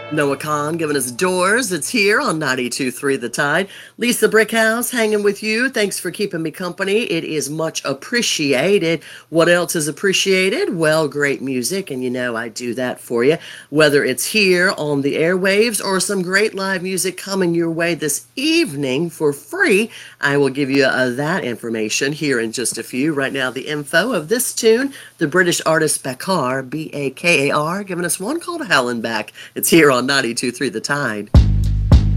Noah Khan giving us doors. It's here on 92.3 The Tide. Lisa Brickhouse hanging with you. Thanks for keeping me company. It is much appreciated. What else is appreciated? Well, great music, and you know I do that for you. Whether it's here on the airwaves or some great live music coming your way this evening for free, I will give you that information here in just a few. Right now, the info of this tune, the British artist Bakar, Bakar, giving us one called Helen back. It's here on 92.3 The Tide.